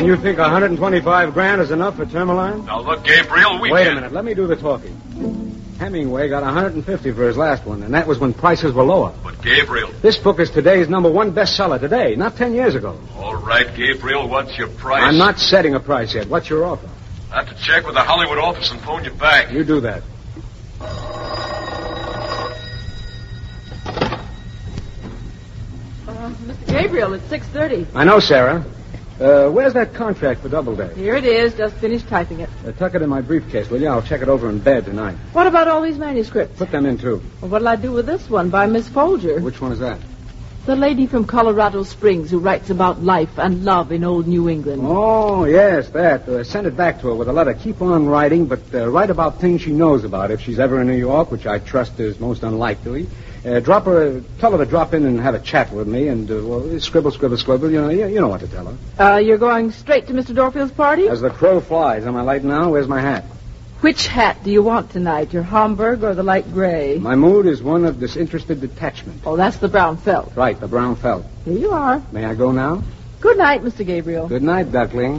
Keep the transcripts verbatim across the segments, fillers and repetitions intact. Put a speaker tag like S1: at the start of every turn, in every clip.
S1: And you think one hundred twenty-five grand is enough for Tourmaline?
S2: Now, look, Gabriel, we
S1: Wait
S2: can't...
S1: a minute. Let me do the talking. Hemingway got one hundred fifty for his last one, and that was when prices were lower.
S2: But, Gabriel...
S1: This book is today's number one bestseller today, not ten years ago.
S2: All right, Gabriel, what's your price?
S1: I'm not setting a price yet. What's your offer?
S2: I have to check with the Hollywood office and phone you back.
S1: You do that.
S3: Uh, Mister Gabriel, it's six thirty.
S1: I know, Sarah. Uh, where's that contract for Doubleday?
S3: Here it is. Just finished typing it.
S1: Uh, tuck it in my briefcase, will you? I'll check it over in bed tonight.
S3: What about all these manuscripts?
S1: Put them in, too.
S3: Well, what'll I do with this one by Miss Folger?
S1: Which one is that?
S3: The lady from Colorado Springs who writes about life and love in old New England.
S1: Oh, yes, that. Uh, send it back to her with a letter. Keep on writing, but uh, write about things she knows about if she's ever in New York, which I trust is most unlikely. Uh, drop her, tell her to drop in and have a chat with me, and uh, well, scribble, scribble, scribble. You know, you, you know what to tell her.
S3: Uh, you're going straight to Mister Dorfield's party?
S1: As the crow flies. Am I light now? Where's my hat?
S3: Which hat do you want tonight, your Homburg or the light gray?
S1: My mood is one of disinterested detachment.
S3: Oh, that's the brown felt.
S1: Right, the brown felt.
S3: Here you are.
S1: May I go now?
S3: Good night, Mister Gabriel.
S1: Good night, duckling.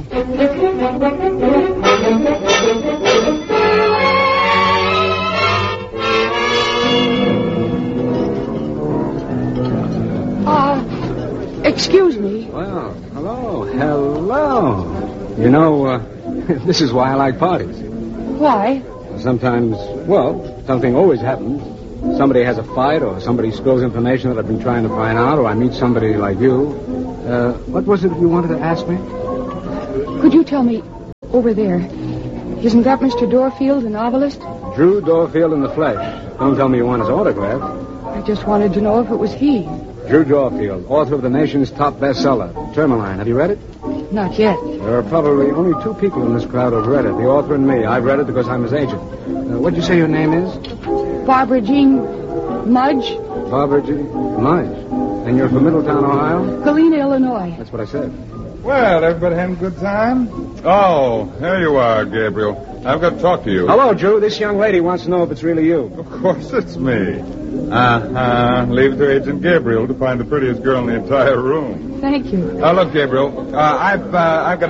S4: Uh, excuse me.
S1: Well, hello, hello. You know, uh, this is why I like parties.
S4: Why?
S1: Sometimes, well, something always happens. Somebody has a fight, or somebody spills information that I've been trying to find out, or I meet somebody like you. Uh, what was it you wanted to ask me?
S4: Could you tell me, over there, isn't that Mister Dorfield, the novelist?
S1: Drew Dorfield in the flesh. Don't tell me you want his autograph.
S4: I just wanted to know if it was he.
S1: Drew Dorfield, author of the nation's top bestseller, Tourmaline. Have you read it?
S4: Not yet.
S1: There are probably only two people in this crowd who've read it, the author and me. I've read it because I'm his agent. Uh, what'd you say your name is?
S4: Barbara Jean Mudge?
S1: Barbara G. Mudge. And you're from Middletown, Ohio?
S4: Galena, Illinois.
S1: That's what I said.
S5: Well, everybody having a good time? Oh, there you are, Gabriel. I've got to talk to you.
S1: Hello, Drew. This young lady wants to know if it's really you.
S5: Of course it's me. Uh-huh. Leave it to Agent Gabriel to find the prettiest girl in the entire room.
S4: Thank you.
S5: Now, look, Gabriel, uh, I've, uh, I've got